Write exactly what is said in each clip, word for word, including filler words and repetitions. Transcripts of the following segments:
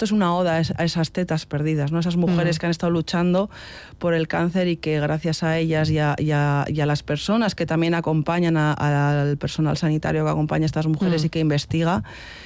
esto es una oda a esas tetas perdidas, ¿no? Esas mujeres mm. que han estado luchando por el cáncer y que gracias a ellas y a, y a, y a las personas que también acompañan a, a, al personal sanitario que acompaña a estas mujeres mm. y que investiga,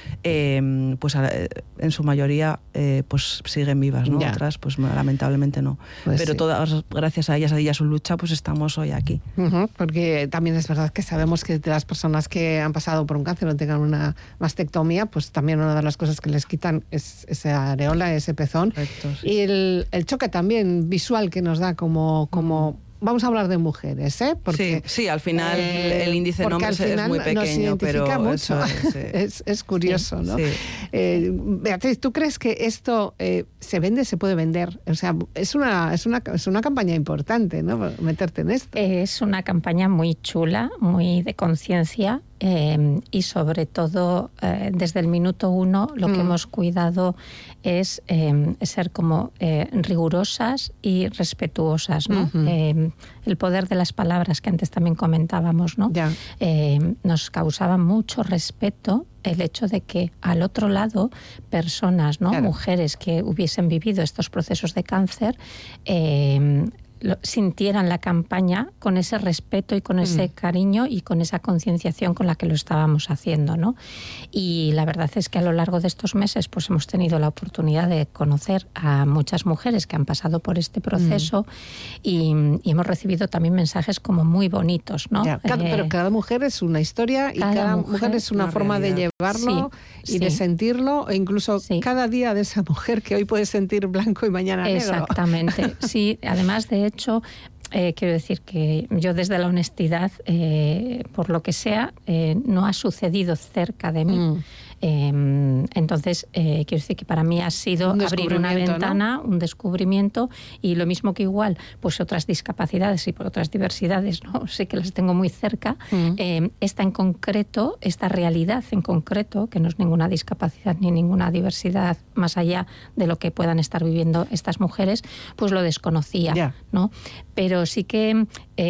eh, pues a, en su mayoría eh, pues siguen vivas, ¿no? Ya. Otras pues lamentablemente no. Pues pero sí. todas gracias a ellas y a su lucha pues estamos hoy aquí. Uh-huh, porque también es verdad que sabemos que de las personas que han pasado por un cáncer o tengan una mastectomía, pues también una de las cosas que les quitan es esa areola, ese pezón. Correcto, sí. Y el, el choque también visual que nos da como... como vamos a hablar de mujeres, ¿eh? Porque, sí, sí, al final eh, el índice de nombres es muy pequeño, pero mucho. Eso es, sí. es, es curioso, sí, ¿no? Sí. Eh, Beatriz, ¿tú crees que esto eh, se vende, se puede vender? O sea, es una, es una, es una campaña importante, ¿no? Meterte en esto. Es una campaña muy chula, muy de conciencia. Eh, y sobre todo eh, desde el minuto uno lo mm. que hemos cuidado es eh, ser como eh, rigurosas y respetuosas, ¿no? Uh-huh. Eh, el poder de las palabras que antes también comentábamos, ¿no? Yeah. Eh, nos causaba mucho respeto el hecho de que al otro lado personas, ¿no? Claro. Mujeres que hubiesen vivido estos procesos de cáncer eh, Lo, sintieran la campaña con ese respeto y con ese mm. cariño y con esa concienciación con la que lo estábamos haciendo, ¿no? Y la verdad es que a lo largo de estos meses pues hemos tenido la oportunidad de conocer a muchas mujeres que han pasado por este proceso mm. y, y hemos recibido también mensajes como muy bonitos, ¿no? Ya, cada, eh, pero cada mujer es una historia y cada, cada mujer, mujer es una, una forma realidad. De llevarlo sí, y sí. de sentirlo, e incluso sí. cada día de esa mujer que hoy puede sentir blanco y mañana negro. Exactamente, sí, además de hecho, eh, quiero decir que yo desde la honestidad, eh, por lo que sea, eh, no ha sucedido cerca de mí. Mm. Eh, entonces, eh, quiero decir que para mí ha sido un abrir una ventana, ¿no? Un descubrimiento, y lo mismo que igual, pues otras discapacidades y por otras diversidades, ¿no? Sé que las tengo muy cerca. Mm. Eh, esta en concreto, esta realidad en concreto, que no es ninguna discapacidad ni ninguna diversidad más allá de lo que puedan estar viviendo estas mujeres, pues lo desconocía, yeah. ¿no? Pero sí que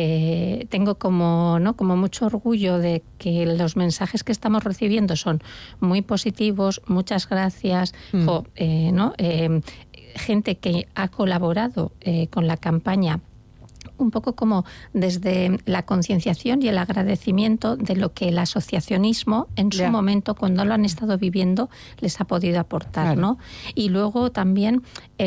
eh, tengo como, ¿no? como mucho orgullo de que los mensajes que estamos recibiendo son muy positivos, muchas gracias, mm. jo, eh, ¿no? eh, gente que ha colaborado eh, con la campaña un poco como desde la concienciación y el agradecimiento de lo que el asociacionismo en su yeah. momento, cuando lo han estado viviendo, les ha podido aportar, claro. ¿no? Y luego también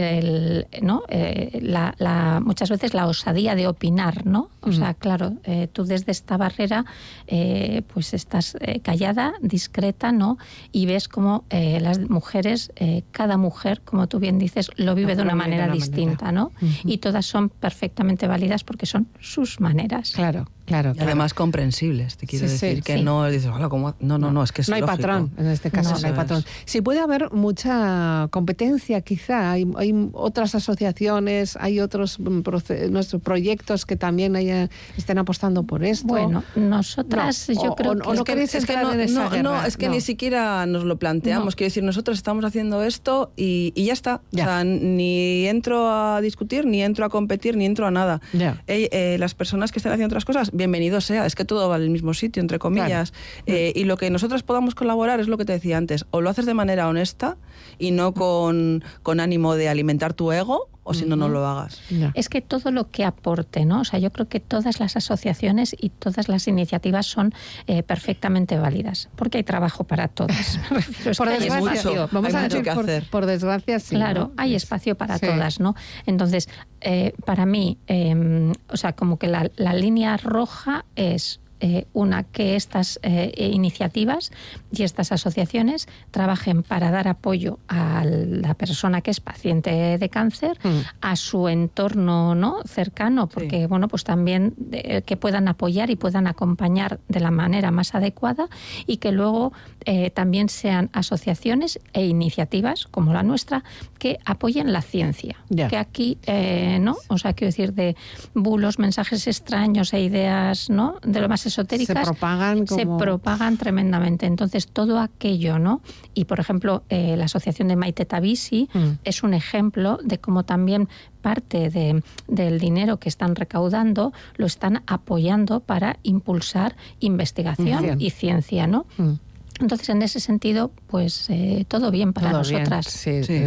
el, ¿no? Eh, la, la, muchas veces la osadía de opinar, ¿no? O mm. sea, claro, eh, tú desde esta barrera eh, pues estás eh, callada, discreta, ¿no? Y ves cómo eh, las mujeres, eh, cada mujer, como tú bien dices, lo vive no, de una manera de una distinta, manera. ¿no? Uh-huh. Y todas son perfectamente válidas porque son sus maneras. Claro, claro. Y claro. además comprensibles, te quiero sí, decir, sí, que sí. no dices, hola, ¿cómo? No, no, no, es que es No hay lógico. patrón, en este caso no, no hay patrón. Sí, puede haber mucha competencia quizá, hay, hay otras asociaciones, hay otros proce- nuestros proyectos que también haya, estén apostando por esto. Bueno, nosotras no, yo o, creo o, que... O no queréis es que entrar no, en esa no, guerra. No, es que no. ni siquiera nos lo planteamos, no. Quiero decir, nosotros estamos haciendo esto y, y ya está. Ya. O sea, ni entro a discutir, ni entro a competir, ni entro a nada. Ya. Eh, eh, las personas que estén haciendo otras cosas, bienvenido sea, es que todo va al mismo sitio, entre comillas. Claro. Eh, y lo que nosotras podamos colaborar es lo que te decía antes, o lo haces de manera honesta y no con, con ánimo de alimentar tu ego, o si no, no lo hagas. No. Es que todo lo que aporte, ¿no? O sea, yo creo que todas las asociaciones y todas las iniciativas son eh, perfectamente válidas, porque hay trabajo para todas. Por desgracia, hay mucho, vamos hay a mucho decir que por, hacer. Por desgracia, sí. Claro, ¿no? hay espacio para sí. todas, ¿no? Entonces, eh, para mí, eh, o sea, como que la, la línea roja es... Eh, una, que estas eh, iniciativas y estas asociaciones trabajen para dar apoyo a la persona que es paciente de cáncer, mm. a su entorno, ¿no? cercano, porque sí. bueno, pues también eh, que puedan apoyar y puedan acompañar de la manera más adecuada, y que luego eh, también sean asociaciones e iniciativas como la nuestra que apoyen la ciencia. Yeah. Que aquí, eh, ¿no? O sea, quiero decir, de bulos, mensajes extraños e ideas, ¿no? De lo más esotéricas se propagan, como... se propagan tremendamente. Entonces, todo aquello, ¿no? Y, por ejemplo, eh, la asociación de Maite Tabisi mm. es un ejemplo de cómo también parte de, del dinero que están recaudando lo están apoyando para impulsar investigación Bien. y ciencia, ¿no? Mm. Entonces, en ese sentido, pues eh, todo bien para todo nosotras. Bien. Sí, sí.